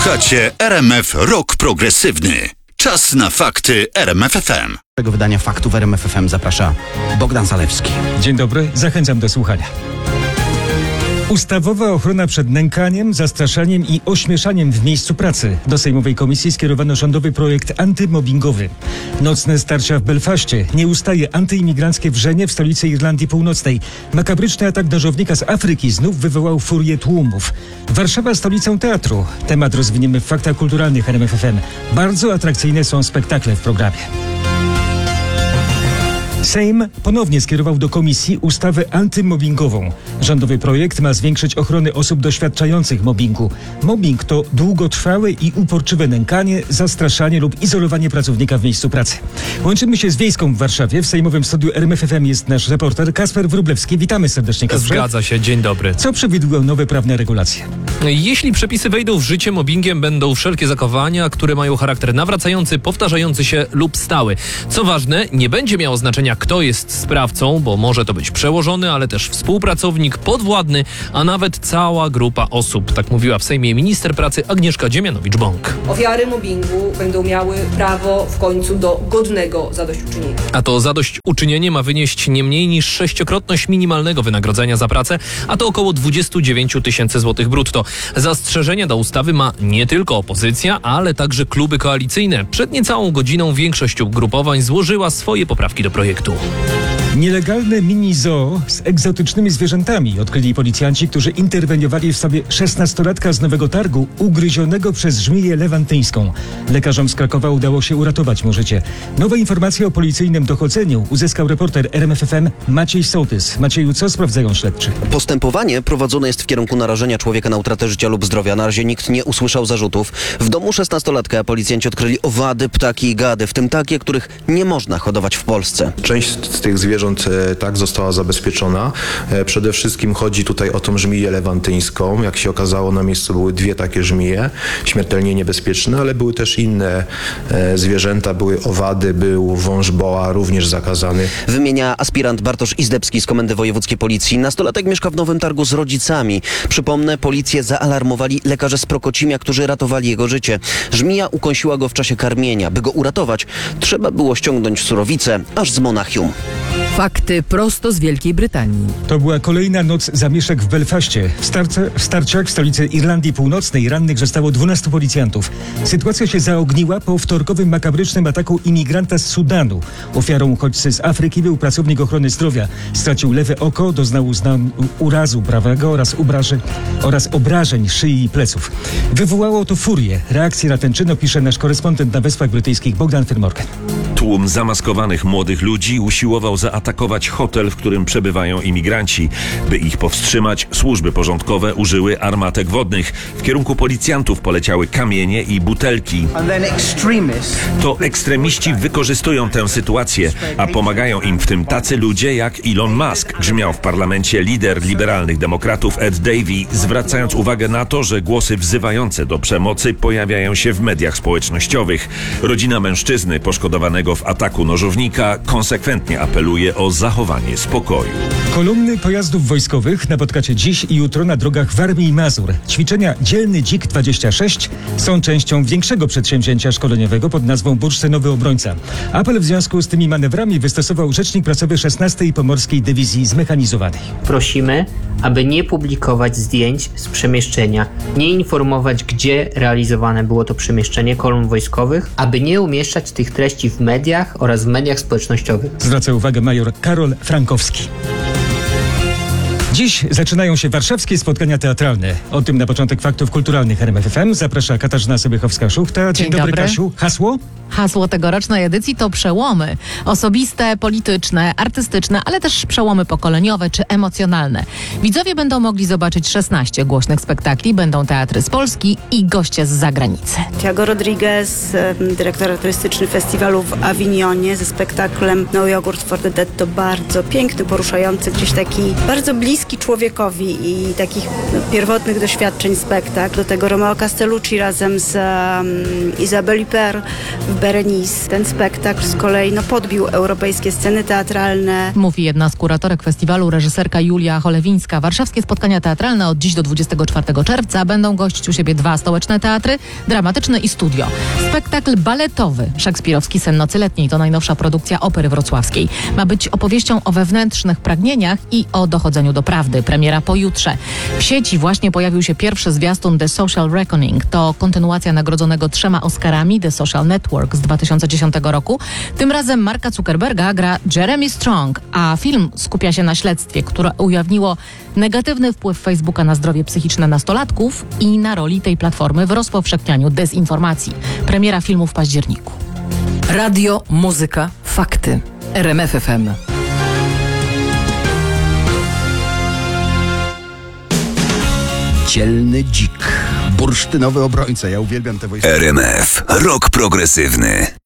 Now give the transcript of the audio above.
Słuchacie RMF Rock Progresywny. Czas na fakty RMF FM. Tego wydania faktów RMF FM zaprasza Bogdan Zalewski. Dzień dobry, zachęcam do słuchania. Ustawowa ochrona przed nękaniem, zastraszaniem i ośmieszaniem w miejscu pracy. Do Sejmowej Komisji skierowano rządowy projekt antymobbingowy. Nocne starcia w Belfaście. Nie ustaje antyimigranckie wrzenie w stolicy Irlandii Północnej. Makabryczny atak nożownika z Afryki znów wywołał furię tłumów. Warszawa stolicą teatru. Temat rozwiniemy w faktach kulturalnych RMF FM. Bardzo atrakcyjne są spektakle w programie. Sejm ponownie skierował do komisji ustawę antymobbingową. Rządowy projekt ma zwiększyć ochronę osób doświadczających mobbingu. Mobbing to długotrwałe i uporczywe nękanie, zastraszanie lub izolowanie pracownika w miejscu pracy. Łączymy się z Wiejską w Warszawie. W sejmowym studiu RMF FM jest nasz reporter Kasper Wróblewski. Witamy serdecznie, Kasprze. Zgadza się, dzień dobry. Co przewidują nowe prawne regulacje? Jeśli przepisy wejdą w życie, mobbingiem będą wszelkie zachowania, które mają charakter nawracający, powtarzający się lub stały. Co ważne, nie będzie miało znaczenia, kto jest sprawcą, bo może to być przełożony, ale też współpracownik, podwładny, a nawet cała grupa osób. Tak mówiła w Sejmie minister pracy Agnieszka Dziemianowicz-Bąk. Ofiary mobbingu będą miały prawo w końcu do godnego zadośćuczynienia. A to zadośćuczynienie ma wynieść nie mniej niż 6-krotność minimalnego wynagrodzenia za pracę, a to około 29 000 złotych brutto. Zastrzeżenia do ustawy ma nie tylko opozycja, ale także kluby koalicyjne. Przed niecałą godziną większość ugrupowań złożyła swoje poprawki do projektu. Nielegalne mini-zoo z egzotycznymi zwierzętami odkryli policjanci, którzy interweniowali w sprawie 16-latka z Nowego Targu ugryzionego przez żmiję lewantyńską. Lekarzom z Krakowa udało się uratować mu życie. Nowe informacje o policyjnym dochodzeniu uzyskał reporter RMF FM Maciej Sołtys. Macieju, co sprawdzają śledczy? Postępowanie prowadzone jest w kierunku narażenia człowieka na utratę życia lub zdrowia. Na razie nikt nie usłyszał zarzutów. W domu 16-latka policjanci odkryli owady, ptaki i gady, w tym takie, których nie można hodować w Polsce. Część z tych zwierząt tak została zabezpieczona. Przede wszystkim chodzi tutaj o tą żmiję lewantyńską. Jak się okazało, na miejscu były dwie takie żmije, śmiertelnie niebezpieczne, ale były też inne zwierzęta, były owady, był wąż boa, również zakazany. Wymienia aspirant Bartosz Izdebski z Komendy Wojewódzkiej Policji. Nastolatek mieszka w Nowym Targu z rodzicami. Przypomnę, policję zaalarmowali lekarze z Prokocimia, którzy ratowali jego życie. Żmija ukąsiła go w czasie karmienia. By go uratować, trzeba było ściągnąć surowicę aż z Monachium. Fakty prosto z Wielkiej Brytanii. To była kolejna noc zamieszek w Belfaście. W starciach w stolicy Irlandii Północnej rannych zostało 12 policjantów. Sytuacja się zaogniła po wtorkowym makabrycznym ataku imigranta z Sudanu. Ofiarą uchodźcy z Afryki był pracownik ochrony zdrowia. Stracił lewe oko, doznał urazu prawego oraz obrażeń szyi i pleców. Wywołało to furię. Reakcję na ten czyn opisze nasz korespondent na Wyspach Brytyjskich Bogdan Firmorgan. Tłum zamaskowanych młodych ludzi usiłował zaatakować hotel, w którym przebywają imigranci. By ich powstrzymać, służby porządkowe użyły armatek wodnych. W kierunku policjantów poleciały kamienie i butelki. To ekstremiści wykorzystują tę sytuację, a pomagają im w tym tacy ludzie jak Elon Musk, grzmiał w parlamencie lider liberalnych demokratów Ed Davey, zwracając uwagę na to, że głosy wzywające do przemocy pojawiają się w mediach społecznościowych. Rodzina mężczyzny poszkodowanego w ataku nożownika konsekwentnie apeluje o zachowanie spokoju. Kolumny pojazdów wojskowych napotkacie dziś i jutro na drogach Warmii i Mazur. Ćwiczenia Dzielny Dzik 26 są częścią większego przedsięwzięcia szkoleniowego pod nazwą Bursztynowy Obrońca. Apel w związku z tymi manewrami wystosował rzecznik prasowy 16. Pomorskiej Dywizji Zmechanizowanej. Prosimy, aby nie publikować zdjęć z przemieszczenia, nie informować, gdzie realizowane było to przemieszczenie kolumn wojskowych, aby nie umieszczać tych treści w mediach oraz w mediach społecznościowych. Zwraca uwagę major Karol Frankowski. Dziś zaczynają się warszawskie spotkania teatralne. O tym na początek faktów kulturalnych RMF FM zaprasza Katarzyna Sobiechowska-Szuchta. Dzień dobry, Kasiu. Hasło? Hasło tegorocznej edycji to przełomy. Osobiste, polityczne, artystyczne, ale też przełomy pokoleniowe czy emocjonalne. Widzowie będą mogli zobaczyć 16 głośnych spektakli, będą teatry z Polski i goście z zagranicy. Thiago Rodriguez, dyrektor artystyczny festiwalu w Awinionie ze spektaklem No Yogurt for the Dead, to bardzo piękny, poruszający, gdzieś taki bardzo bliski bliski człowiekowi i takich pierwotnych doświadczeń spektakl. Do tego Romeo Castellucci razem z Isabelle Huppert w Berenice. Ten spektakl z kolei podbił europejskie sceny teatralne. Mówi jedna z kuratorek festiwalu, reżyserka Julia Cholewińska. Warszawskie spotkania teatralne od dziś do 24 czerwca będą gościć u siebie 2 stołeczne teatry, dramatyczne i studio. Spektakl baletowy, szekspirowski Sen nocy letniej, to najnowsza produkcja Opery Wrocławskiej. Ma być opowieścią o wewnętrznych pragnieniach i o dochodzeniu do prawdy. Premiera pojutrze. W sieci właśnie pojawił się pierwszy zwiastun The Social Reckoning. To kontynuacja nagrodzonego 3 Oscarami The Social Network z 2010 roku. Tym razem Marka Zuckerberga gra Jeremy Strong, a film skupia się na śledztwie, które ujawniło negatywny wpływ Facebooka na zdrowie psychiczne nastolatków i na roli tej platformy w rozpowszechnianiu dezinformacji. Premiera filmu w październiku. Radio, muzyka, fakty. RMF FM. Dzielny dzik. Bursztynowy obrońca. Ja uwielbiam te wojska. RMF. Rok progresywny.